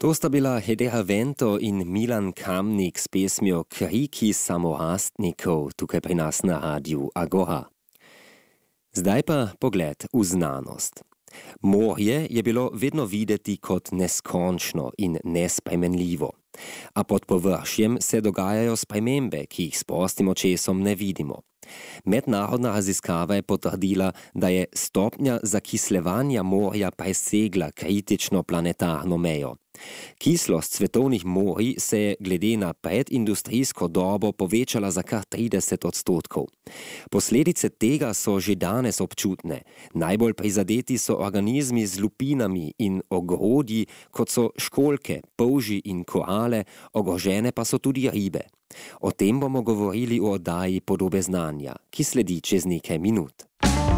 To sta bila Hedera Vento in Milan Kamnik s pesmjo Kriki samorastnikov tukaj pri nas na Radiu Agora. Zdaj pa pogled v znanost. Morje je bilo vedno videti kot neskončno in nespremenljivo, a pod površjem se dogajajo spremembe, ki jih s prostim očesom ne vidimo. Mednarodna raziskava je potrdila, da je stopnja zakislevanja morja presegla kritično planetarno mejo. Kislost svetovnih morij se je glede na predindustrijsko dobo povečala za kar 30%. Posledice tega so že danes občutne. Najbolj prizadeti so organizmi z lupinami in ogrodji, kot so školjke, polži in koale, ogrožene pa so tudi ribe. O tem bomo govorili v oddaji Podobe znanja, ki sledi čez nekaj minut.